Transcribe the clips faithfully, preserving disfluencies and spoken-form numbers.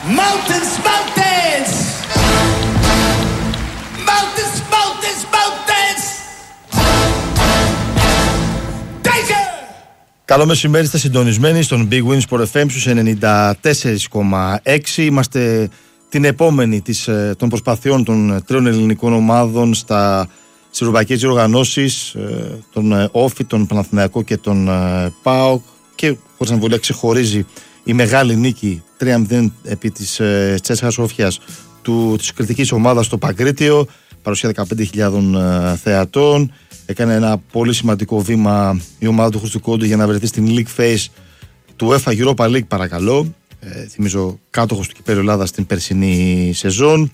Mountains, mountains! Mountains, mountains, mountains! Danger! Καλό μεσημέρι, είστε συντονισμένοι στον Big Win Sport εφ εμ στους ενενήντα τέσσερα κόμμα έξι. Είμαστε την επόμενη της, των προσπαθειών των τριών ελληνικών ομάδων στα στις ευρωπαϊκές διοργανώσεις, τον Όφη, τον Παναθηναϊκό και τον ΠΑΟΚ, και χωρίς αμφιβολία ξεχωρίζει η μεγάλη νίκη τρία μηδέν επί της Τσέσσερα Σόφιας του, της κριτικής ομάδας στο Παγκρίτιο, παρουσία δεκαπέντε χιλιάδες θεατών. Έκανε ένα πολύ σημαντικό βήμα η ομάδα του Χρήστου Κόντου για να βρεθεί στην League Phase του UEFA Europa League, παρακαλώ. Ε, θυμίζω κάτοχος του κυπέλλου Ελλάδας στην περσινή σεζόν.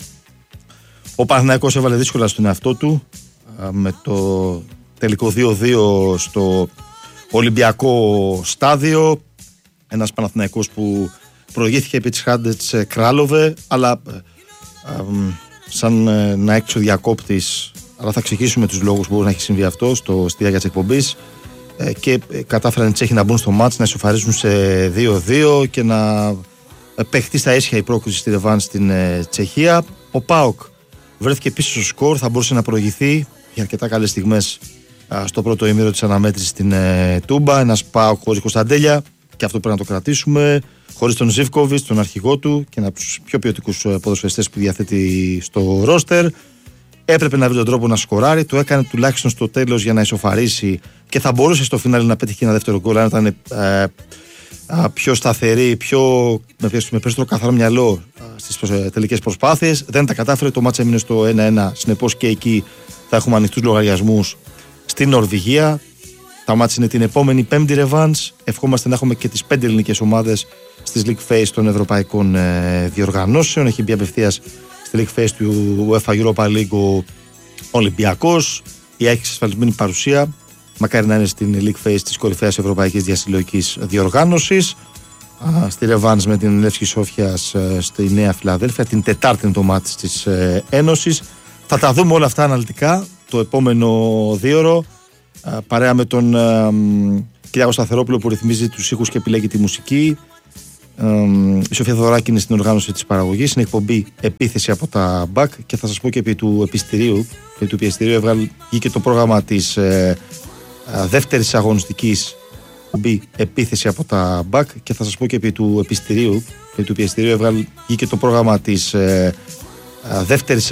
Ο Παναθηναϊκός έβαλε δύσκολα στον εαυτό του με το τελικό δύο δύο στο Ολυμπιακό στάδιο. Ένας Παναθηναϊκός που προηγήθηκε επί της Χάντετς Κράλοβε, αλλά ε, σαν ε, να έξω διακόπτης, αλλά θα εξηγήσουμε τους λόγους που μπορεί να έχει συμβεί αυτό στο, στη διάρκεια της εκπομπής, ε, και ε, κατάφεραν οι Τσέχοι να μπουν στο μάτς, να ισοφαρίζουν σε δύο δύο και να ε, παιχτεί στα ίσια η πρόκριση στη ρεβάν στην ε, Τσεχία. Ο ΠΑΟΚ βρέθηκε πίσω στο σκορ, θα μπορούσε να προηγηθεί για αρκετά καλές στιγμές α, στο πρώτο ημίρο της αναμέτρησης στην ε, Τούμπα. Ένας ΠΑΟΚ χωρίς Κωνσταντέλια, και αυτό πρέπει να το κρατήσουμε, χωρίς τον Ζίβκοβιτς, τον αρχηγό του και ένα από τους πιο ποιοτικούς ποδοσφαιριστές που διαθέτει στο ρόστερ. Έπρεπε να βρει τον τρόπο να σκοράρει, το έκανε τουλάχιστον στο τέλος για να ισοφαρίσει, και θα μπορούσε στο φινάλε να πέτυχε ένα δεύτερο γκολ αν ήταν ε, ε, πιο σταθερή, πιο, με, με περισσότερο καθαρό μυαλό στις τελικές προσπάθειες. Δεν τα κατάφερε, το μάτς έμεινε στο ένα ένα, συνεπώς και εκεί θα έχουμε ανοιχτούς λογαριασμούς στην Νορβηγία. Τα μάτς είναι την επόμενη πέμπτη ρεβάνς. Ευχόμαστε να έχουμε και τις πέντε ελληνικές ομάδες στις League Phase των ευρωπαϊκών ε, διοργανώσεων. Έχει μπει απευθείας στη League Phase του UEFA Europa League ο Ολυμπιακός. Η έχει εξασφαλισμένη παρουσία. Μακάρι να είναι στην League Phase της κορυφαίας ευρωπαϊκής διασυλλογικής διοργάνωσης. Α, στη ρεβάνς με την Λεύσκη Σόφιας ε, στη Νέα Φιλαδέλφια. Την Τετάρτη είναι το μάτς της ε, Ένωσης. Θα τα δούμε όλα αυτά αναλυτικά το επόμενο δίωρο, παρέα με τον Κυριάκο Σταθερόπουλο που ρυθμίζει τους ήχους και επιλέγει τη μουσική. Η Σοφία Θοδωράκη είναι στην οργάνωση της παραγωγής. Είναι εκπομπή Επίθεση από τα μπακ, και θα σας πω και επί του επιστηρίου. Επί του επιστηρίου έβγαλε και το πρόγραμμα της ε, ε, δεύτερης αγωνιστικής εκπομπή Επίθεση από τα μπακ, και θα σας πω και επί του επιστηρίου. Επί του επιστηρίου έβγαλε και το πρόγραμμα της ε, ε, δεύτερης